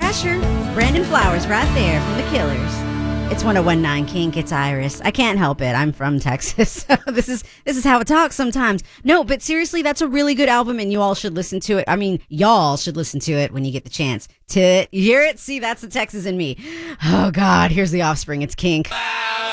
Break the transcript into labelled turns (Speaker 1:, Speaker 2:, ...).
Speaker 1: Asher. Brandon Flowers right there from The Killers. It's 101.9 Kink. It's Iris. I can't help it. I'm from Texas. So this is how it talks sometimes. No, but seriously, that's a really good album and you all should listen to it. I mean, y'all should listen to it when you get the chance to hear it. See, that's the Texas in me. Oh God, here's The Offspring. It's Kink.